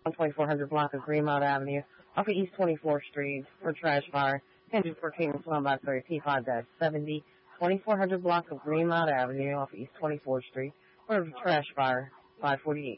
on 2400 block of Greenmount Avenue off of East 24th Street for trash fire. Engine for King by 30 P5-70, 2400 block of Greenmount Avenue off of East 24th Street for trash fire, 548.